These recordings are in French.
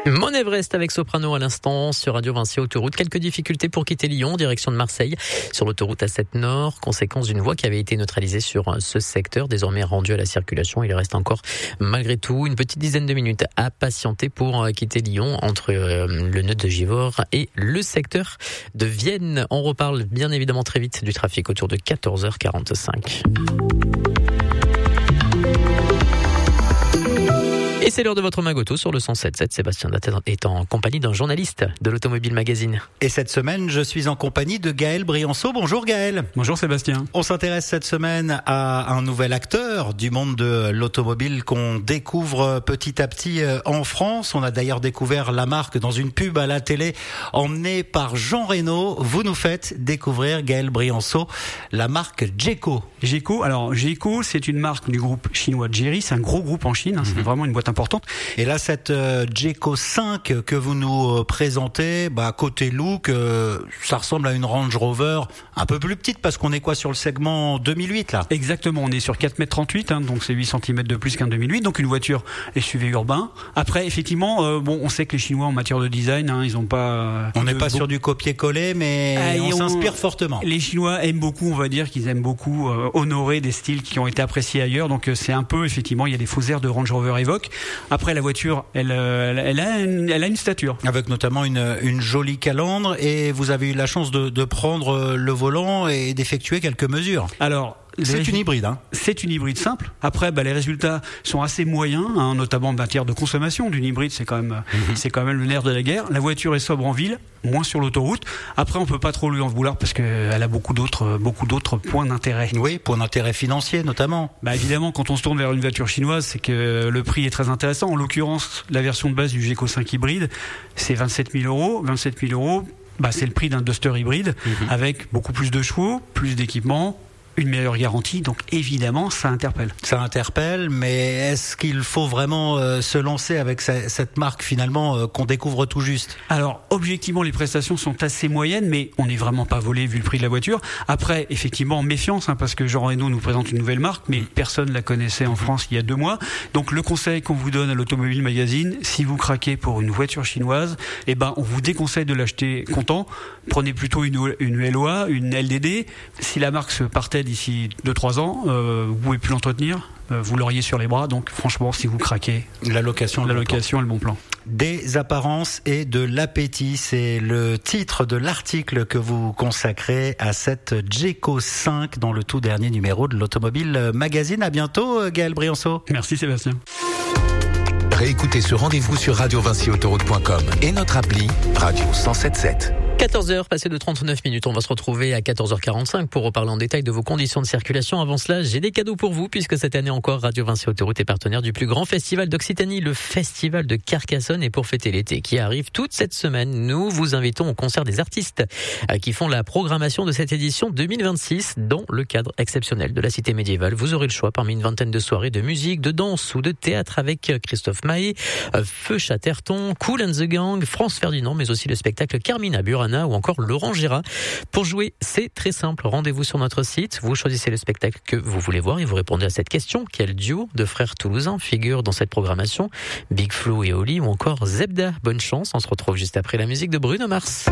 Mont Everest avec Soprano à l'instant sur Radio Vinci Autoroute. Quelques difficultés pour quitter Lyon, direction de Marseille, sur l'autoroute A7 Nord, conséquence d'une voie qui avait été neutralisée sur ce secteur, désormais rendu à la circulation. Il reste encore, malgré tout, une petite dizaine de minutes à patienter pour quitter Lyon entre le nœud de Givors et le secteur de Vienne. On reparle bien évidemment très vite du trafic autour de 14h45. Et c'est l'heure de votre Magoto sur le 107.7. Sébastien Datte est en compagnie d'un journaliste de l'Automobile Magazine. Et cette semaine, je suis en compagnie de Gaël Brianceau. Bonjour Gaël. Bonjour Sébastien. On s'intéresse cette semaine à un nouvel acteur du monde de l'automobile qu'on découvre petit à petit en France. On a d'ailleurs découvert la marque dans une pub à la télé emmenée par Jean Reno. Vous nous faites découvrir, Gaël Brianceau, la marque Jeco. Jeco, c'est une marque du groupe chinois Chery. C'est un gros groupe en Chine. C'est vraiment une boîte importante. Et là, cette Jeco 5 que vous nous présentez, côté look, ça ressemble à une Range Rover un peu plus petite parce qu'on est sur le segment 2008 là. Exactement, on est sur 4,38 m, donc c'est 8 cm de plus qu'un 2008, donc une voiture SUV urbain. Après, effectivement, on sait que les Chinois en matière de design, ils ont pas... On n'est pas sur du copier-coller, mais on s'inspire fortement. Les Chinois aiment beaucoup, on va dire qu'ils aiment beaucoup honorer des styles qui ont été appréciés ailleurs, donc c'est un peu, effectivement, il y a des faux airs de Range Rover Evoque. Après, la voiture, elle a une stature. Avec notamment une jolie calandre, et vous avez eu la chance de prendre le volant et d'effectuer quelques mesures. Alors, c'est une hybride, C'est une hybride simple. Après, les résultats sont assez moyens, notamment en matière de consommation. D'une hybride, c'est quand même le nerf de la guerre. La voiture est sobre en ville, moins sur l'autoroute. Après, on peut pas trop lui en vouloir parce qu'elle a beaucoup d'autres points d'intérêt. Oui, points d'intérêt financiers notamment. Évidemment, quand on se tourne vers une voiture chinoise, c'est que le prix est très intéressant. En l'occurrence, la version de base du Jeco 5 hybride, c'est 27 000 €. 27 000 €, c'est le prix d'un Duster hybride avec beaucoup plus de chevaux, plus d'équipement, une meilleure garantie, donc évidemment ça interpelle. Ça interpelle, mais est-ce qu'il faut vraiment se lancer avec cette marque finalement qu'on découvre tout juste? Alors objectivement les prestations sont assez moyennes, mais on n'est vraiment pas volé vu le prix de la voiture. Après effectivement méfiance, parce que Jean Reno nous présente une nouvelle marque, mais personne la connaissait en France il y a 2 mois. Donc le conseil qu'on vous donne à l'Automobile Magazine, si vous craquez pour une voiture chinoise, on vous déconseille de l'acheter comptant. Prenez plutôt une LOA, une LDD. Si la marque se partait d'ici 2-3 ans, vous pouvez plus l'entretenir, vous l'auriez sur les bras, donc franchement si vous craquez, la location est le bon plan. Des apparences et de l'appétit, c'est le titre de l'article que vous consacrez à cette Jeco 5 dans le tout dernier numéro de l'Automobile Magazine. À bientôt Gaël Brianceau. Merci Sébastien. Réécoutez ce rendez-vous sur radiovinciautoroute.com et notre appli Radio 107.7. 14h, passé de 39 minutes. On va se retrouver à 14h45 pour reparler en détail de vos conditions de circulation. Avant cela, j'ai des cadeaux pour vous puisque cette année encore, Radio Vinci Autoroute est partenaire du plus grand festival d'Occitanie, le Festival de Carcassonne. Et pour fêter l'été qui arrive toute cette semaine, nous vous invitons au concert des artistes qui font la programmation de cette édition 2026 dans le cadre exceptionnel de la Cité médiévale. Vous aurez le choix parmi une vingtaine de soirées de musique, de danse ou de théâtre avec Christophe Maé, Feu Chatterton, Kool and the Gang, France Ferdinand, mais aussi le spectacle Carmina Burana ou encore Laurent Gérard. Pour jouer, c'est très simple. Rendez-vous sur notre site. Vous choisissez le spectacle que vous voulez voir et vous répondez à cette question. Quel duo de frères toulousains figure dans cette programmation? Big Flo et Oli ou encore Zebda? Bonne chance. On se retrouve juste après la musique de Bruno Mars.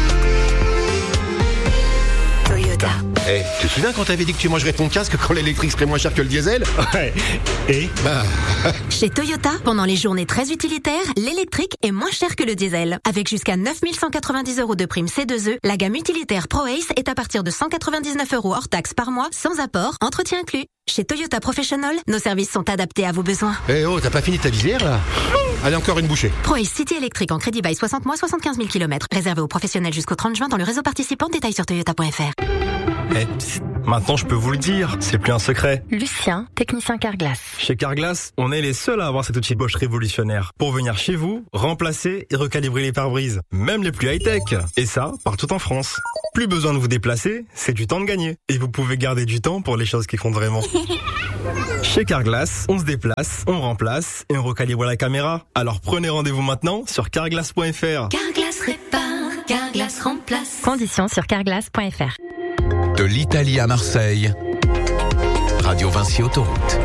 Toyota. Tu te souviens quand t'avais dit que tu mangerais ton casque quand l'électrique serait moins cher que le diesel? Ouais. Et Chez Toyota, pendant les journées très utilitaires, l'électrique est moins cher que le diesel. Avec jusqu'à 9 190 € de prime C2E, la gamme utilitaire ProAce est à partir de 199 € hors taxe par mois, sans apport, entretien inclus. Chez Toyota Professional, nos services sont adaptés à vos besoins. T'as pas fini ta visière là? Allez, encore une bouchée. ProAce City électrique en crédit bail 60 mois, 75 000 km. Réservé aux professionnels jusqu'au 30 juin dans le réseau participant. Détails sur toyota.fr. Maintenant je peux vous le dire, c'est plus un secret. Lucien, technicien Carglass. Chez Carglass, on est les seuls à avoir cet outil Bosch révolutionnaire pour venir chez vous, remplacer et recalibrer les pare-brises, même les plus high-tech. Et ça, partout en France. Plus besoin de vous déplacer, c'est du temps de gagner. Et vous pouvez garder du temps pour les choses qui comptent vraiment. Chez Carglass, on se déplace, on remplace et on recalibre la caméra. Alors prenez rendez-vous maintenant sur carglass.fr. Carglass répare, Carglass remplace. Conditions sur carglass.fr. De l'Italie à Marseille, Radio Vinci Autoroute.